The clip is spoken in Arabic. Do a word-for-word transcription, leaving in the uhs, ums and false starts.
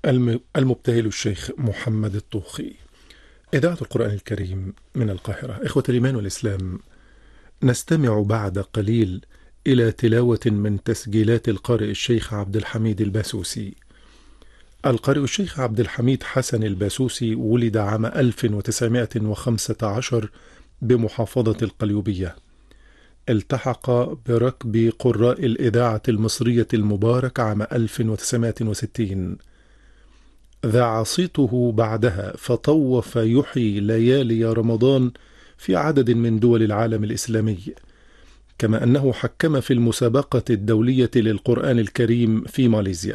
الم- المبتهل الشيخ محمد الطوخي. إذاعة القرآن الكريم من القاهرة. إخوة الإيمان والإسلام، نستمع بعد قليل إلى تلاوة من تسجيلات القارئ الشيخ عبد الحميد الباسوسي. القارئ الشيخ عبد الحميد حسن الباسوسي ولد عام ألف وتسعمائة وخمسة عشر بمحافظة القليوبية. التحق بركب قراء الإذاعة المصرية المبارك عام ألف وتسعمائة وستين. ذاع صيته بعدها فطوف يحيي ليالي رمضان في عدد من دول العالم الإسلامي، كما أنه حكم في المسابقة الدولية للقرآن الكريم في ماليزيا.